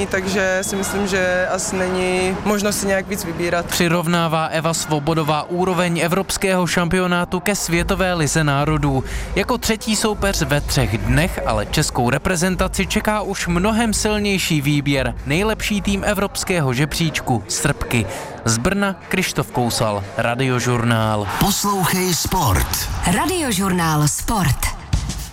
silný, takže si myslím, že asi není možnost si nějak víc vybírat. Přirovnává Eva Svobodová úroveň evropského šampionátu ke světové lize národů. Jako třetí soupeř ve 3 dnech ale českou reprezentaci čeká už mnohem silnější výběr. Nejlepší tým evropského žebříčku Srbky. Z Brna Krištof Kousal, Radiožurnál. Poslouchej Sport. Radiožurnál Sport.